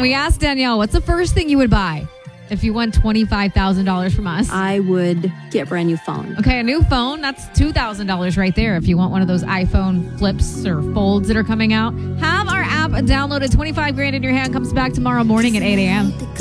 We asked Danielle, what's the first thing you would buy if you won $25,000 from us? I would get a brand new phone. Okay, a new phone, that's $2,000 right there if you want one of those iPhone flips or folds that are coming out. Have our app downloaded. 25 grand in your hand comes back tomorrow morning at 8 a.m.